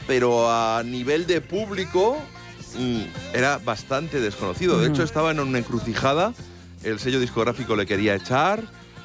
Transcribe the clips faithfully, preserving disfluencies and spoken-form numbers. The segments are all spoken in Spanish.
pero a nivel de público mmm, era bastante desconocido. De hecho, estaba en una encrucijada, el sello discográfico le quería echar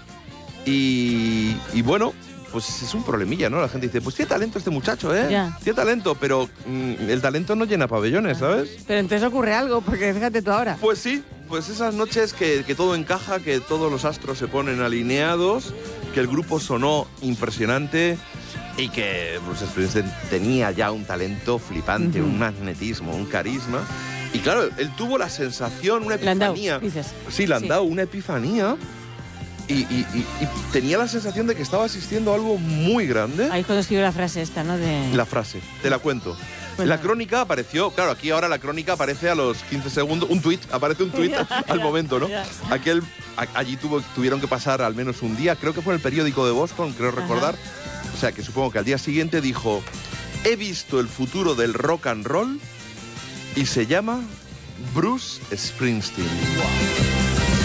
y, y bueno, pues es un problemilla, ¿no? La gente dice, pues tiene talento este muchacho, ¿eh? Ya. Tiene talento, pero mmm, el talento no llena pabellones, ¿sabes? Pero entonces ocurre algo, porque fíjate tú ahora. Pues sí, pues esas noches que, que todo encaja, que todos los astros se ponen alineados, que el grupo sonó impresionante y que Bruce Springsteen tenía ya un talento flipante, uh-huh. un magnetismo, un carisma. Y claro, él tuvo la sensación, una epifanía. Landau, dices. Sí, Landau, sí. una epifanía. Y, y, y, y tenía la sensación de que estaba asistiendo a algo muy grande. Ahí cuando escribió la frase esta, ¿no? De... La frase, te la cuento. Bueno. La crónica apareció, claro, aquí ahora la crónica aparece a los quince segundos, un tuit, aparece un tuit al momento, ¿no? Ya. Aquel, a, allí tuvo, tuvieron que pasar al menos un día, creo que fue en el periódico de Boston, creo recordar. Ajá. O sea, que supongo que al día siguiente dijo, he visto el futuro del rock and roll y se llama Bruce Springsteen. Wow.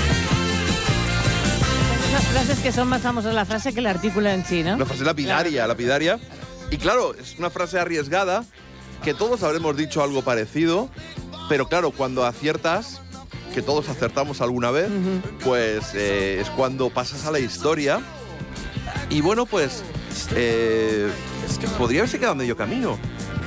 Las frases que son más famosas la frase que el artículo en sí, ¿no? Una frase lapidaria, claro. lapidaria. Y claro, es una frase arriesgada, que todos habremos dicho algo parecido, pero claro, cuando aciertas, que todos acertamos alguna vez, uh-huh. pues eh, es cuando pasas a la historia. Y bueno, pues eh, es que podría haberse quedado a medio camino.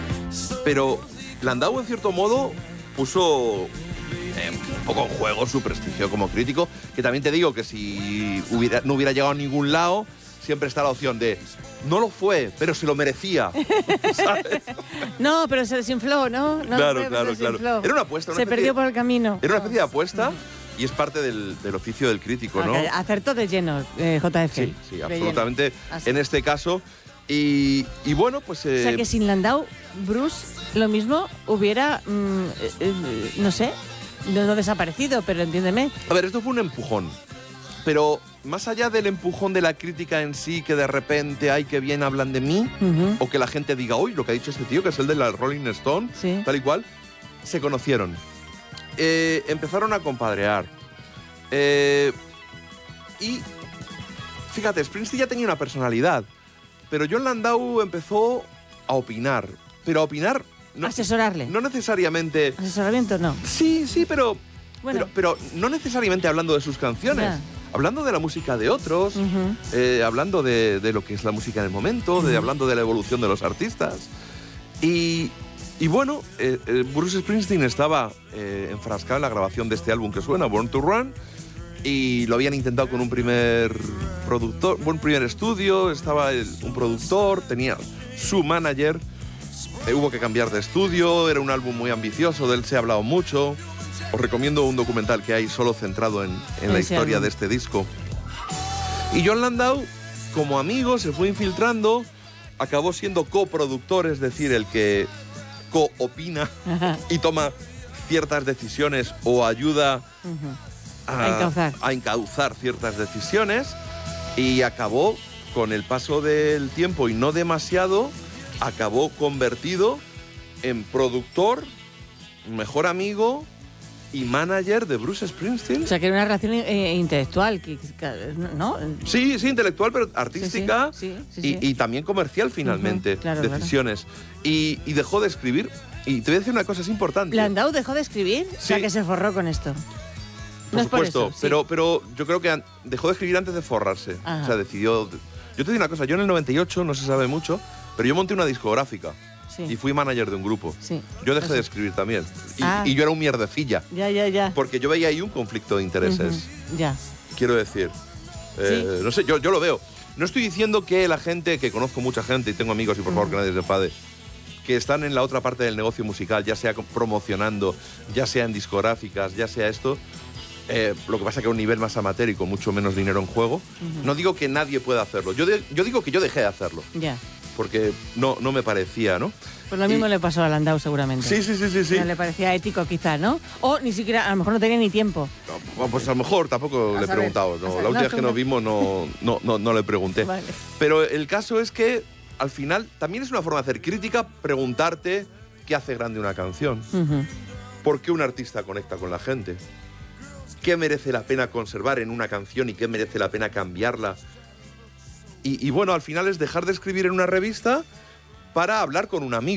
Pero Landau, en cierto modo, puso eh, un poco en juego su prestigio como crítico, que también te digo que si hubiera, no hubiera llegado a ningún lado, siempre está la opción de no lo fue, pero se lo merecía, ¿sabes? No, pero se desinfló, ¿no? no claro, fue, claro, claro. Era una apuesta. Una se especie, perdió por el camino. Era una especie de apuesta y es parte del, del oficio del crítico, ¿no? Okay, acertó de lleno, eh, J F. Sí, sí, absolutamente. En este caso. Y, y bueno, pues... Eh, o sea, que sin Landau, Bruce, lo mismo, hubiera, mmm, eh, eh, no sé, no, no desaparecido, pero entiéndeme. A ver, esto fue un empujón. Pero más allá del empujón de la crítica en sí, que de repente, ay, qué bien hablan de mí, uh-huh. o que la gente diga, uy, lo que ha dicho este tío, que es el de la Rolling Stone, sí. tal y cual, se conocieron. Eh, empezaron a compadrear. Eh, y, fíjate, Springsteen ya tenía una personalidad, pero Jon Landau empezó a opinar. Pero a opinar... No, asesorarle. No necesariamente... ¿Asesoramiento no? Sí, sí, pero... Bueno. Pero, pero no necesariamente hablando de sus canciones. Ya. Hablando de la música de otros, uh-huh. eh, hablando de, de lo que es la música en el momento, uh-huh. de, hablando de la evolución de los artistas. Y, y bueno, eh, eh, Bruce Springsteen estaba eh, enfrascado en la grabación de este álbum que suena, Born to Run, y lo habían intentado con un primer productor, un primer estudio, estaba el, un productor, tenía su manager, eh, hubo que cambiar de estudio, era un álbum muy ambicioso, de él se ha hablado mucho. Os recomiendo un documental que hay solo centrado en, en la historia álbum. de este disco. Y Jon Landau, como amigo, se fue infiltrando, acabó siendo coproductor, es decir, el que co-opina y toma ciertas decisiones o ayuda uh-huh. a, a, encauzar. a encauzar ciertas decisiones, y acabó, con el paso del tiempo y no demasiado, acabó convertido en productor, mejor amigo y manager de Bruce Springsteen. O sea, que era una relación eh, intelectual, que, ¿no? Sí, sí, intelectual, pero artística sí, sí, sí, sí, y, sí. y también comercial, finalmente, uh-huh, claro, decisiones. Claro. Y, y dejó de escribir. Y te voy a decir una cosa, es importante. ¿Landau dejó de escribir? Sí. O sea, que se forró con esto. Por no supuesto, es por eso, pero, sí. pero yo creo que dejó de escribir antes de forrarse. Ajá. O sea, decidió... Yo te digo una cosa, yo en el noventa y ocho, no se sabe mucho, pero yo monté una discográfica. Sí. Y fui manager de un grupo. Sí. Yo dejé de escribir también. Y, ah. y yo era un mierdecilla. Ya, ya, ya. Porque yo veía ahí un conflicto de intereses. Uh-huh. Ya. Quiero decir. Eh, ¿Sí? No sé, yo, yo lo veo. No estoy diciendo que la gente, que conozco mucha gente y tengo amigos, y por favor uh-huh. que nadie se enfade, que están en la otra parte del negocio musical, ya sea promocionando, ya sea en discográficas, ya sea esto. Eh, lo que pasa es que a un nivel más amateur y con mucho menos dinero en juego. Uh-huh. No digo que nadie pueda hacerlo. Yo, de, yo digo que yo dejé de hacerlo. Ya. Porque no, no me parecía, ¿no? Pues lo mismo y... le pasó a Landau seguramente. Sí, sí, sí, sí, sí. No le parecía ético quizá, ¿no? O ni siquiera, a lo mejor no tenía ni tiempo. No, pues a lo mejor tampoco a le he preguntado. No, la última vez que nos vimos no, no, no, no le pregunté. Vale. Pero el caso es que al final también es una forma de hacer crítica, preguntarte qué hace grande una canción. Uh-huh. ¿Por qué un artista conecta con la gente? ¿Qué merece la pena conservar en una canción y qué merece la pena cambiarla? Y, y bueno, al final es dejar de escribir en una revista para hablar con un amigo.